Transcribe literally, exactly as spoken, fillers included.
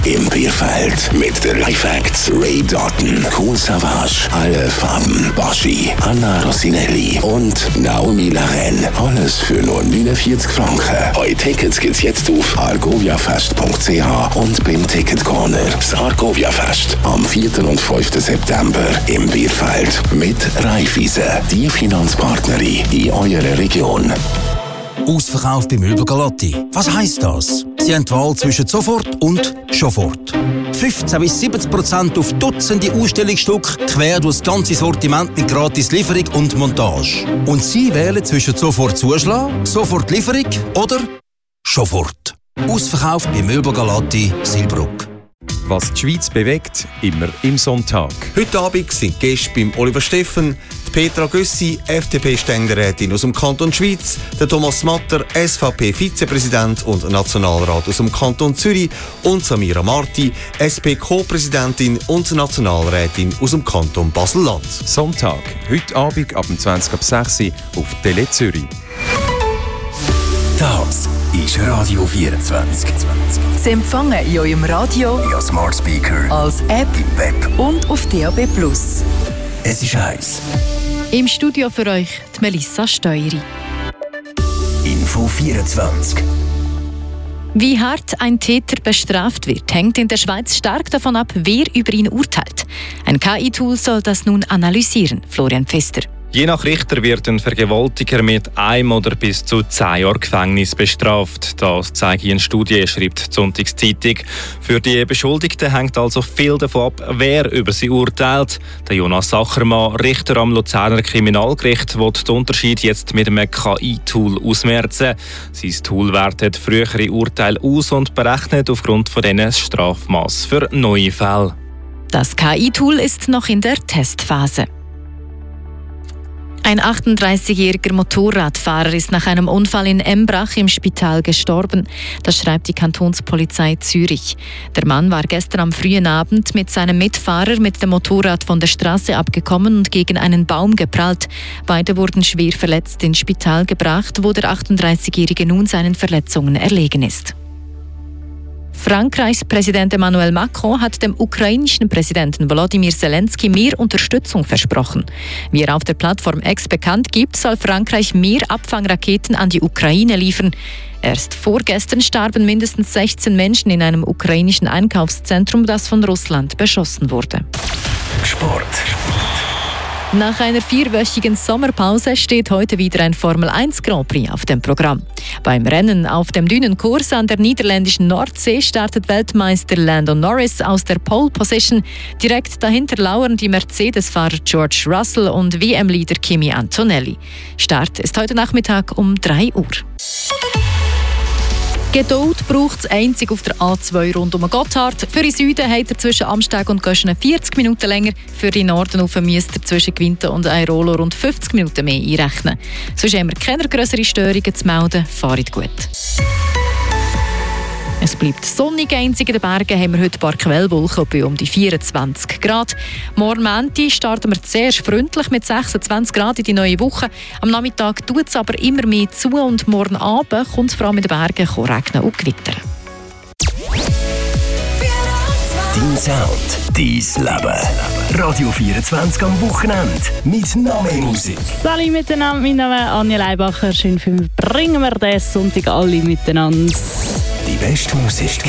Im Bierfeld mit den Lifehacks Ray Doughton, Kool Savas, Alle Farben, Baschi, Anna Rossinelli und Naomi Laren. Alles für nur neunundvierzig Franken. Heute Tickets gibt's jetzt auf argoviafest punkt c h und beim Ticketcorner. Das Argovia-Fest am vierten und fünften September im Bierfeld mit Raiffeisen, die Finanzpartnerin in eurer Region. Ausverkauf bei Möbel Galatti. Was heisst das? Sie haben die Wahl zwischen sofort und Schofort. fünfzehn bis siebzig Prozent auf Dutzende Ausstellungsstücke, quer durch das ganze Sortiment mit gratis Lieferung und Montage. Und Sie wählen zwischen sofort Zuschlag, sofort Lieferung oder Schofort. Ausverkauf bei Möbel Galatti, Silbruck. Was die Schweiz bewegt, immer im Sonntag. Heute Abend sind Gäste beim Oliver Steffen, die Petra Gössi, F D P-Ständerätin aus dem Kanton Schweiz, der Thomas Matter, S V P-Vizepräsident und Nationalrat aus dem Kanton Zürich und Samira Marti, S P-Co-Präsidentin und Nationalrätin aus dem Kanton Basel-Land. Sonntag, heute Abend ab zwanzig ab sechs Uhr auf Tele Zürich. Das ist Radio vierundzwanzig. Sie empfangen in eurem Radio, Ja, Smart Speaker, als App im Web. und auf D A B plus. Es ist heiß. Im Studio für euch die Melissa Steueri. Info vierundzwanzig. Wie hart ein Täter bestraft wird, hängt in der Schweiz stark davon ab, wer über ihn urteilt. Ein K I-Tool soll das nun analysieren. Florian Pfister. Je nach Richter wird ein Vergewaltiger mit einem oder bis zu zehn Jahren Gefängnis bestraft. Das zeigt eine Studie, schreibt die Sonntagszeitung. Für die Beschuldigten hängt also viel davon ab, wer über sie urteilt. Der Jonas Sachermann, Richter am Luzerner Kriminalgericht, will den Unterschied jetzt mit einem K I-Tool ausmerzen. Sein Tool wertet frühere Urteile aus und berechnet aufgrund von denen das Strafmaß für neue Fälle. Das K I-Tool ist noch in der Testphase. Ein achtunddreißigjähriger Motorradfahrer ist nach einem Unfall in Embrach im Spital gestorben. Das schreibt die Kantonspolizei Zürich. Der Mann war gestern am frühen Abend mit seinem Mitfahrer mit dem Motorrad von der Straße abgekommen und gegen einen Baum geprallt. Beide wurden schwer verletzt ins Spital gebracht, wo der achtunddreißigjährige nun seinen Verletzungen erlegen ist. Frankreichs Präsident Emmanuel Macron hat dem ukrainischen Präsidenten Volodymyr Zelensky mehr Unterstützung versprochen. Wie er auf der Plattform X bekannt gibt, soll Frankreich mehr Abfangraketen an die Ukraine liefern. Erst vorgestern starben mindestens sechzehn Menschen in einem ukrainischen Einkaufszentrum, das von Russland beschossen wurde. Sport. Nach einer vierwöchigen Sommerpause steht heute wieder ein Formel eins Grand Prix auf dem Programm. Beim Rennen auf dem Dünenkurs an der niederländischen Nordsee startet Weltmeister Lando Norris aus der Pole Position. Direkt dahinter lauern die Mercedes-Fahrer George Russell und W M-Leader Kimi Antonelli. Start ist heute Nachmittag um drei Uhr. Geduld braucht es einzig auf der A zwei rund um Gotthard. Für den Süden hat er zwischen Amsteg und Göschenen vierzig Minuten länger. Für den Norden rauf müsst ihr zwischen Gwinten und Airolo rund fünfzig Minuten mehr einrechnen. Sonst haben wir keine grösseren Störungen zu melden. Fahrt gut. Es bleibt sonnig, einzig in den Bergen haben wir heute ein paar Quellwolken bei um die vierundzwanzig Grad. Morgen Montag starten wir zuerst freundlich mit sechsundzwanzig Grad in die neue Woche. Am Nachmittag tut es aber immer mehr zu und morgen Abend kommt es vor allem in den Bergen regnen und gewittern. Dein Sound, dein Leben. Radio vierundzwanzig am Wochenende mit noch mehr Musik. Salut miteinander, mein Name ist Anja Leibacher. Schön für mich bringen wir diesen Sonntag alle miteinander. Die beste Musik